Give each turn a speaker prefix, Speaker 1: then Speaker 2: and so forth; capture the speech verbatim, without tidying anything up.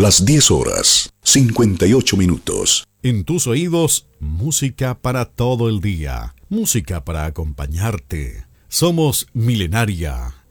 Speaker 1: Las diez horas, cincuenta y ocho minutos.
Speaker 2: En tus oídos, música para todo el día. Música para acompañarte. Somos Milenaria.